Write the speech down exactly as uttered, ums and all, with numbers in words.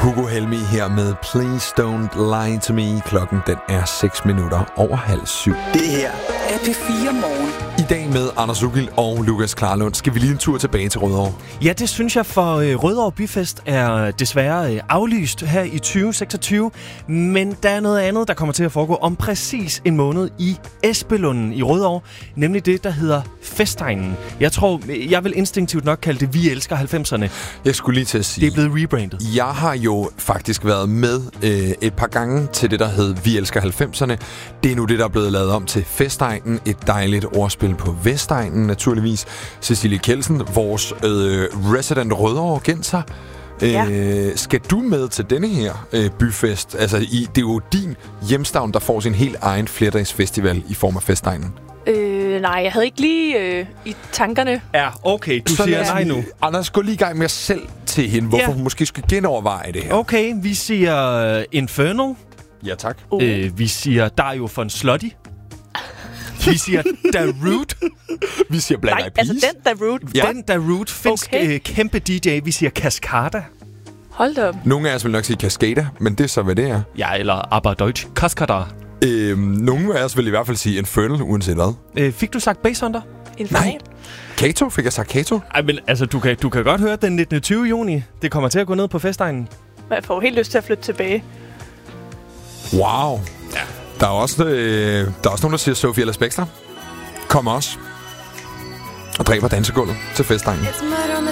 Hugo Helmi her med Please Don't Lie To Me. Klokken den er seks minutter over halv syv. Det her er P fire Morgen. I dag med Anders Ugild og Lukas Klarlund skal vi lige en tur tilbage til Rødovre. Ja, det synes jeg, for øh, Rødovre Byfest er desværre øh, aflyst her i tyve seksogtyve. Men der er noget andet, der kommer til at foregå om præcis en måned i Espelunden i Rødovre. Nemlig det, der hedder Festegnen. Jeg tror, jeg vil instinktivt nok kalde det Vi Elsker halvfemserne. Jeg skulle lige til at sige... Det er blevet rebrandet. Jeg har jo faktisk været med øh, et par gange til det, der hed Vi Elsker halvfemserne. Det er nu det, der er blevet lavet om til Festegnen. Et dejligt ordspil på Vestegnen, naturligvis. Cecilie Kjeldsen, vores øh, resident Rødovre-genser. Ja. Øh, skal du med til denne her øh, byfest? Altså, i, det er jo din hjemstavn, der får sin helt egen flerdagsfestival i form af Festegnen. Øh, nej, jeg havde ikke lige øh, i tankerne. Ja, okay, du Så siger lad os nej lige- nu. Anders, gå lige i gang med selv til hende, hvorfor Ja. hun måske skal genoverveje det her. Okay, vi siger Infernal. Ja, tak. Uh. Øh, vi siger Dario von Slutty. Vi siger Darude. Vi siger Black Nej, Eyed Peas. altså den der root. Ja. Den Darude. Finsk Okay. øh, kæmpe D J. Vi siger Cascada. Hold da op. Nogle af os vil nok sige Cascada, men det er så, hvad det er. Ja, eller Aber Deutsch. Cascada. Øhm, nogle af os vil i hvert fald sige Infernal, uanset hvad. Øh, fik du sagt Bass Hunter? Infernal. Kato? Fik jeg sagt Kato? Ej, men altså, du kan, du kan godt høre, den nittende tyve juni, det kommer til at gå ned på Festegnen. Jeg får helt lyst til at flytte tilbage. Wow. Ja. Der er også, øh, der er også nogen, der siger Sofie eller Spexter. Kom også. Og dræber dansegulvet til Festegnen.